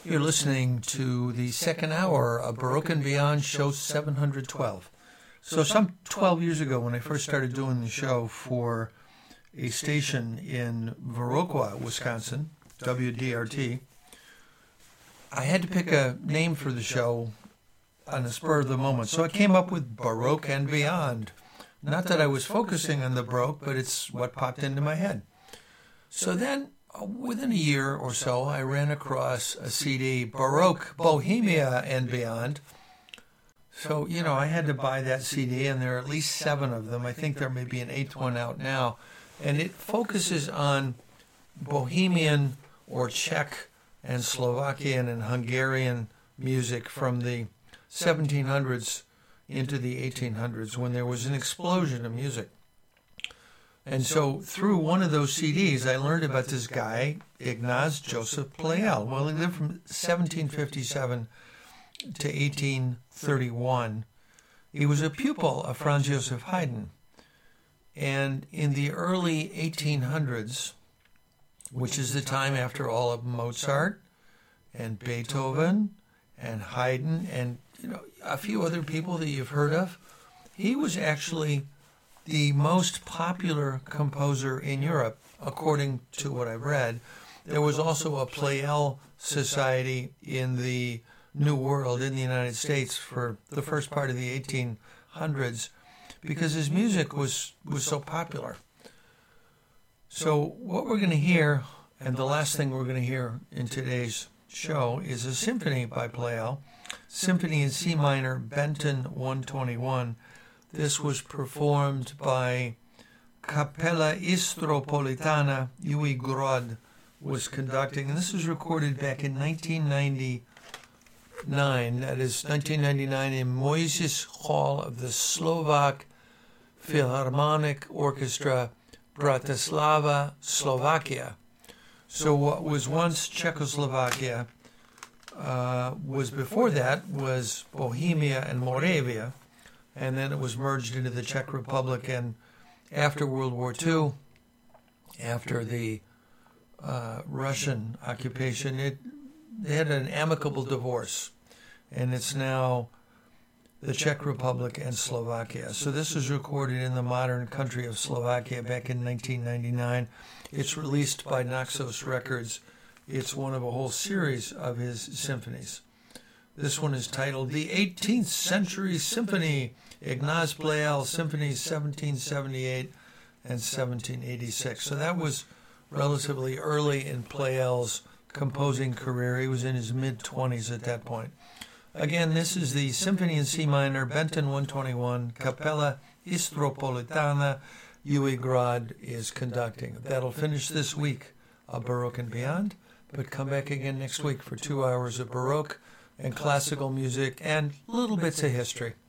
You're listening to the second hour of Baroque and Beyond, show 712. So some 12 years ago, when I first started doing the show for a station in Viroqua, Wisconsin, WDRT, I had to pick a name for the show on the spur of the moment. So I came up with Baroque and Beyond. Not that I was focusing on the Baroque, but it's what popped into my head. So then, within a year or so, I ran across a CD, Baroque, Bohemia and Beyond. So, I had to buy that CD, and there are at least 7 of them. I think there may be an 8th one out now. And it focuses on Bohemian or Czech and Slovakian and Hungarian music from the 1700s into the 1800s, when there was an explosion of music. And so through one of those CDs, I learned about this guy, Ignaz Joseph Pleyel. Well, he lived from 1757 to 1831. He was a pupil of Franz Joseph Haydn. And in the early 1800s, which is the time after all of Mozart and Beethoven and Haydn and a few other people that you've heard of, he was actually the most popular composer in Europe, according to what I've read. There was also a Pleyel Society in the New World, in the United States, for the first part of the 1800s, because his music was so popular. So what we're going to hear, and the last thing we're going to hear in today's show, is a symphony by Pleyel, Symphony in C minor, Benton 121. This was performed by Capella Istropolitana. Uwe Grod was conducting, and this was recorded back in 1999. That is 1999 in Moises Hall of the Slovak Philharmonic Orchestra, Bratislava, Slovakia. So what was once Czechoslovakia was before that was Bohemia and Moravia, and then it was merged into the Czech Republic. And after World War II, after the Russian occupation, they had an amicable divorce, and it's now the Czech Republic and Slovakia. So this was recorded in the modern country of Slovakia back in 1999. It's released by Naxos Records. It's one of a whole series of his symphonies. This one is titled The 18th Century Symphony, Ignaz Pleyel, Symphonies 1778 and 1786. So that was relatively early in Pleyel's composing career. He was in his mid-20s at that point. Again, this is the Symphony in C minor, Benton 121, Capella Istropolitana. Uwe Grod is conducting. That'll finish this week of Baroque and Beyond, but come back again next week for 2 hours of Baroque and classical music and little bits of history.